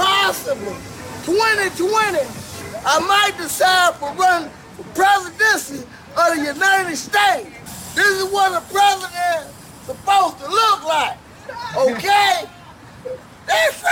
possibly 2020, I might decide for running for presidency of the United States. This is what a president is supposed to look like, okay? That's